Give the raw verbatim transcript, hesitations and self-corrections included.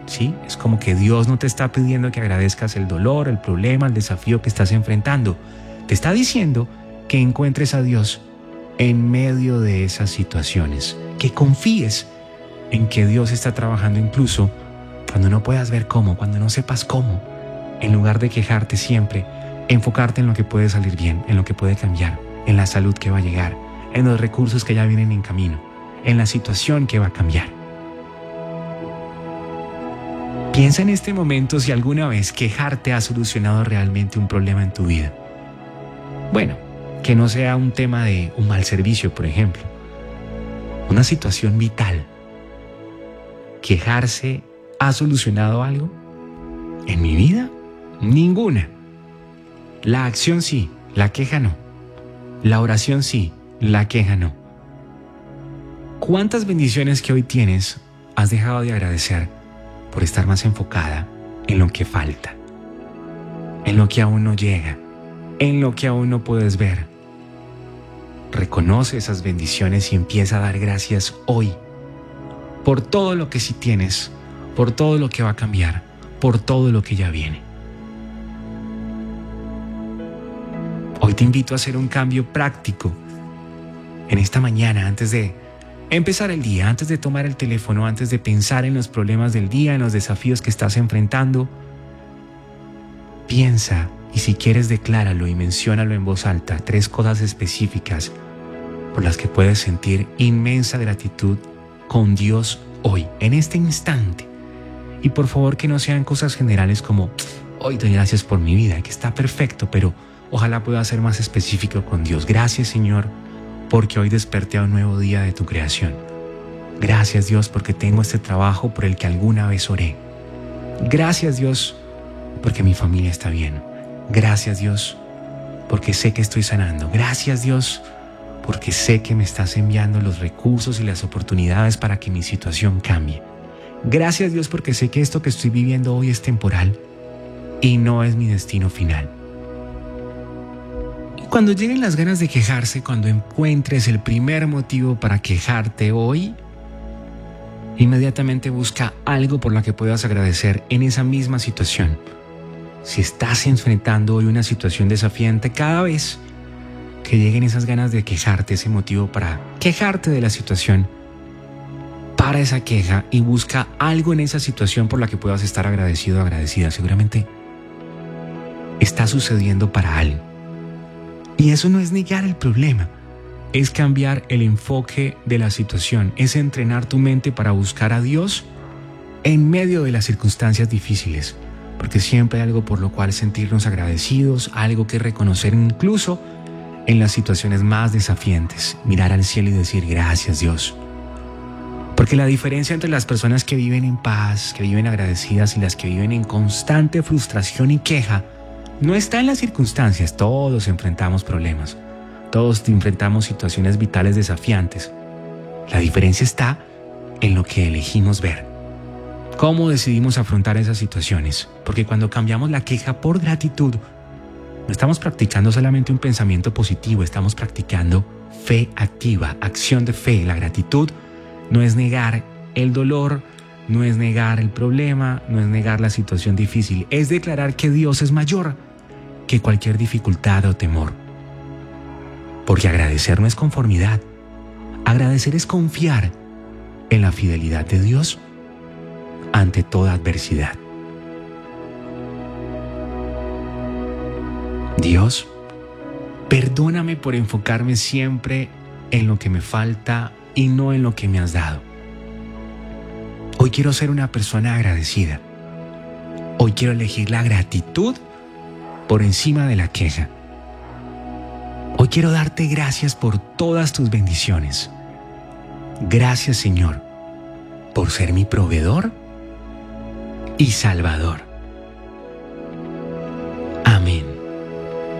¿sí? Es como que Dios no te está pidiendo que agradezcas el dolor, el problema, el desafío que estás enfrentando. Te está diciendo que encuentres a Dios en medio de esas situaciones, que confíes en que Dios está trabajando incluso cuando no puedas ver cómo, cuando no sepas cómo. En lugar de quejarte siempre, enfocarte en lo que puede salir bien, en lo que puede cambiar, en la salud que va a llegar, en los recursos que ya vienen en camino, en la situación que va a cambiar. Piensa en este momento si alguna vez quejarte ha solucionado realmente un problema en tu vida. Bueno, que no sea un tema de un mal servicio, por ejemplo. Una situación vital. ¿Quejarse ha solucionado algo? ¿En mi vida? Ninguna. La acción sí, la queja no. La oración sí, la queja no. ¿Cuántas bendiciones que hoy tienes has dejado de agradecer por estar más enfocada en lo que falta, en lo que aún no llega, en lo que aún no puedes ver? Reconoce esas bendiciones y empieza a dar gracias hoy por todo lo que sí tienes, por todo lo que va a cambiar, por todo lo que ya viene. Hoy te invito a hacer un cambio práctico en esta mañana, antes de empezar el día, antes de tomar el teléfono, antes de pensar en los problemas del día, en los desafíos que estás enfrentando. Piensa y si quieres decláralo y menciónalo en voz alta, tres cosas específicas por las que puedes sentir inmensa gratitud con Dios hoy, en este instante. Y por favor que no sean cosas generales como hoy doy gracias por mi vida, que está perfecto, pero ojalá pueda ser más específico con Dios. Gracias, Señor, porque hoy desperté a un nuevo día de tu creación. Gracias, Dios, porque tengo este trabajo por el que alguna vez oré. Gracias, Dios, porque mi familia está bien. Gracias, Dios, porque sé que estoy sanando. Gracias, Dios, porque sé que me estás enviando los recursos y las oportunidades para que mi situación cambie. Gracias, Dios, porque sé que esto que estoy viviendo hoy es temporal y no es mi destino final. Cuando lleguen las ganas de quejarse, cuando encuentres el primer motivo para quejarte hoy, inmediatamente busca algo por lo que puedas agradecer en esa misma situación. Si estás enfrentando hoy una situación desafiante, cada vez que lleguen esas ganas de quejarte, ese motivo para quejarte de la situación, para esa queja y busca algo en esa situación por la que puedas estar agradecido o agradecida. Seguramente está sucediendo para alguien. Y eso no es negar el problema, es cambiar el enfoque de la situación, es entrenar tu mente para buscar a Dios en medio de las circunstancias difíciles, porque siempre hay algo por lo cual sentirnos agradecidos, algo que reconocer incluso en las situaciones más desafiantes, mirar al cielo y decir gracias, Dios. Porque la diferencia entre las personas que viven en paz, que viven agradecidas y las que viven en constante frustración y queja, no está en las circunstancias. Todos enfrentamos problemas, todos enfrentamos situaciones vitales desafiantes. La diferencia está en lo que elegimos ver. ¿Cómo decidimos afrontar esas situaciones? Porque cuando cambiamos la queja por gratitud, no estamos practicando solamente un pensamiento positivo, estamos practicando fe activa, acción de fe. La gratitud no es negar el dolor, no es negar el problema, no es negar la situación difícil, es declarar que Dios es mayor que cualquier dificultad o temor. Porque agradecer no es conformidad, agradecer es confiar en la fidelidad de Dios ante toda adversidad. Dios, perdóname por enfocarme siempre en lo que me falta y no en lo que me has dado. Hoy quiero ser una persona agradecida. Hoy quiero elegir la gratitud por encima de la queja. Hoy quiero darte gracias por todas tus bendiciones. Gracias, Señor, por ser mi proveedor y Salvador.